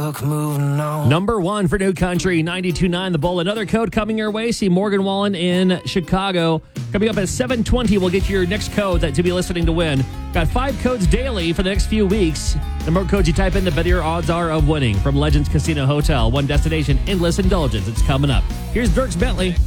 book, moving on. Number one for New Country, 92.9 The Bull. Another code coming your way. See Morgan Wallen in Chicago. Coming up at 7:20, we'll get you your next code to be listening to win. Got 5 codes daily for the next few weeks. The more codes you type in, the better your odds are of winning. From Legends Casino Hotel, one destination, endless indulgence. It's coming up. Here's Dierks Bentley.